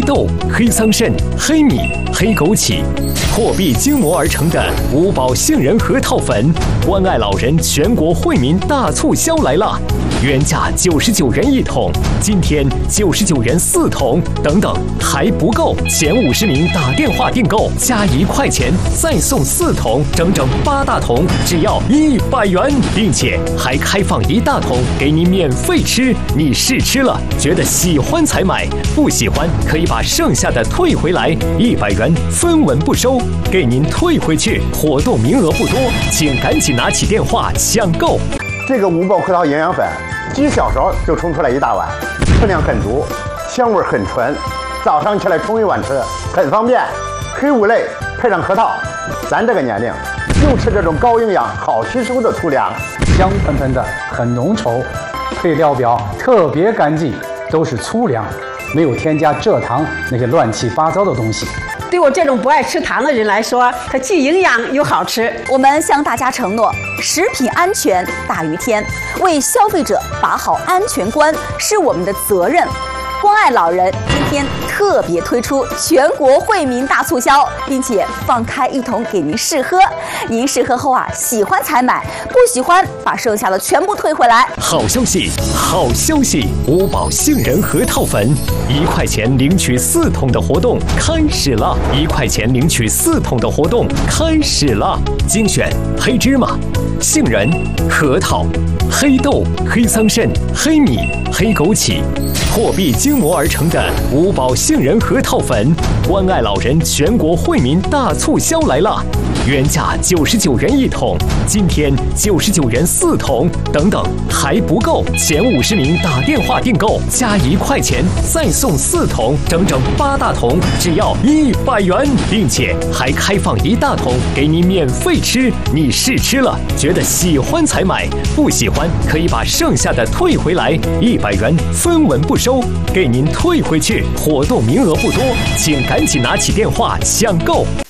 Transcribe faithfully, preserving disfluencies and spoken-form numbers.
豆、黑桑葚、黑米、黑枸杞，破壁精磨而成的五宝杏仁核桃粉，关爱老人全国惠民大促销来了！原价九十九元一桶，今天九十九元四桶，等等还不够，前五十名打电话订购加一块钱，再送四桶，整整八大桶，只要一百元，并且还开放一大桶给您免费吃。你试吃了，觉得喜欢才买，不喜欢可以把剩下的退回来，一百元分文不收，给您退回去。活动名额不多，请赶紧拿起电话抢购。 这个五宝核桃营养粉，几小勺就冲出来一大碗，分量很足，香味很纯，早上起来冲一碗吃，很方便。黑五类配上核桃，咱这个年龄就吃这种高营养、好吸收的粗粮， 香喷喷的，很浓稠，配料表特别干净，都是粗粮，没有添加蔗糖那些乱七八糟的东西。 对我这种不爱吃糖的人来说，它既营养又好吃。 我们向大家承诺，食品安全大于天，为消费者把好安全关是我们的责任。关爱老人今天特别推出全国惠民大促销，并且放开一桶给您试喝。您试喝后啊，喜欢才买，不喜欢把剩下的全部退回来。 好消息，好消息！五宝杏仁核桃粉，一块钱领取四桶的活动开始了！一块钱领取四桶的活动开始了！精选黑芝麻、杏仁、核桃、黑豆、黑桑葚、黑米、黑枸杞，破壁精磨而成的五宝杏仁核桃粉，关爱老人全国惠民大促销来了！原价九十九元一桶，今天九十九元四桶，等等还不够，前五十名打电话订购加一块钱，再送四桶，整整八大桶，只要一百元，并且还开放一大桶给您免费吃。你试吃了，觉得喜欢才买，不喜欢可以把剩下的退回来，一百元分文不收，给您退回去。活动名额不多，请赶紧拿起电话抢购。